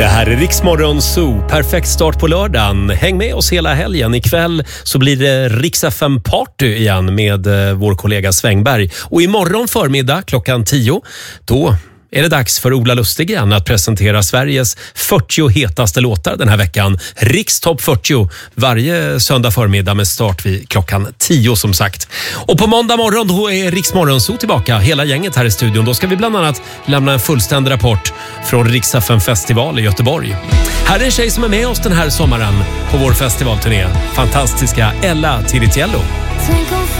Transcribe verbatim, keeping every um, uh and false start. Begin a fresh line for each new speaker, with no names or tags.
Det här är Rix Morgon Zoo. Perfekt start på lördagen. Häng med oss hela helgen. Ikväll så blir det Rix F M Party igen med eh, vår kollega Svängberg. Och imorgon förmiddag klockan tio, då är det dags för Ola Lustig igen att presentera Sveriges fyrtio hetaste låtar den här veckan. Rix Top fyrtio varje söndag förmiddag med start vid klockan tio som sagt. Och på måndag morgon då är Rix Morgon Zoo tillbaka, hela gänget här i studion. Då ska vi bland annat lämna en fullständig rapport från Rix F M festival i Göteborg. Här är en tjej som är med oss den här sommaren på vår festivalturné. Fantastiska Ella Tiritiello.